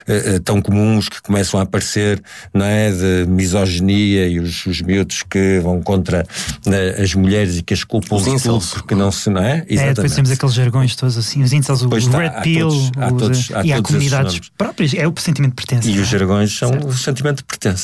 tão comuns que começam a aparecer, não é? De misoginia e os miúdos que vão contra as mulheres e que as culpam de tudo porque não se, não é? Exatamente. Depois temos aqueles jargões todos assim, os incels, o Red Pill, e há comunidades próprias, é o sentimento de pertença. E os jargões são o sentimento de pertença.